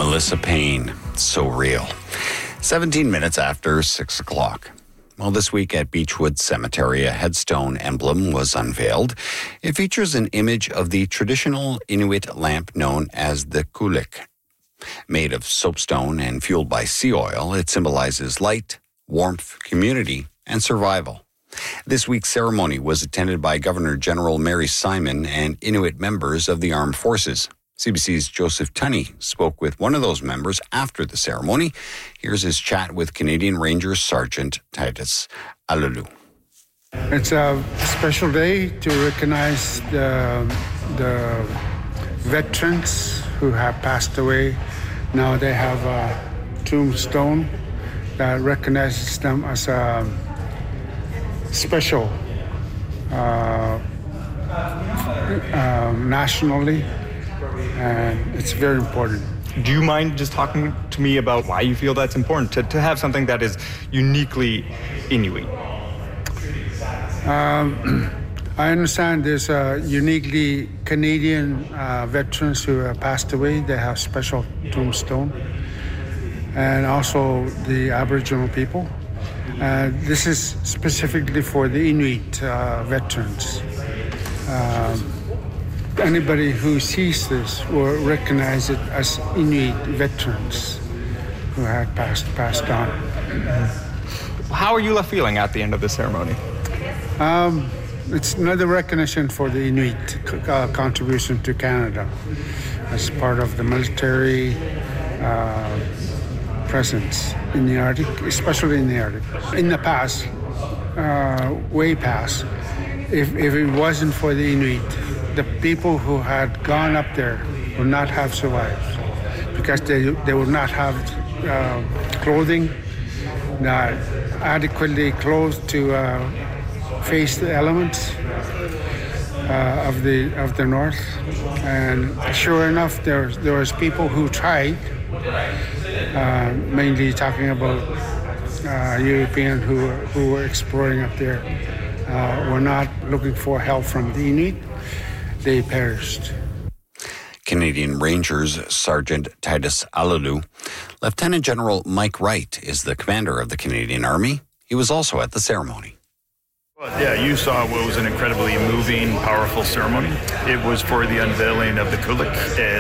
Melissa Payne, so real. 17 minutes after 6 o'clock. Well, this week at Beechwood Cemetery, a headstone emblem was unveiled. It features an image of the traditional Inuit lamp known as the kulik. Made of soapstone and fueled by sea oil, it symbolizes light, warmth, community, and survival. This week's ceremony was attended by Governor General Mary Simon and Inuit members of the armed forces. CBC's Joseph Tunney spoke with one of those members after the ceremony. Here's his chat with Canadian Rangers Sergeant Titus Alolu. It's a special day to recognize the veterans who have passed away. Now they have a tombstone that recognizes them as a special nationally. And it's very important. Do you mind just talking to me about why you feel that's important, to have something that is uniquely Inuit? I understand there's uniquely Canadian veterans who have passed away. They have special tombstone. And also the Aboriginal people. This is specifically for the Inuit veterans. Anybody who sees this will recognize it as Inuit veterans who had passed on. How are you left feeling at the end of the ceremony? It's another recognition for the Inuit contribution to Canada as part of the military presence in the Arctic, especially in the Arctic. In the past, way past, if it wasn't for the Inuit, the people who had gone up there would not have survived because they would not have clothing, not adequately clothed to face the elements of the north. And sure enough, there was people who tried, mainly talking about Europeans who were exploring up there, were not looking for help from the Inuit. They perished. Canadian Rangers Sergeant Titus Alolu. Lieutenant General Mike Wright is the commander of the Canadian Army. He was also at the ceremony. Well, yeah, you saw what was an incredibly moving, powerful ceremony. It was for the unveiling of the kulik,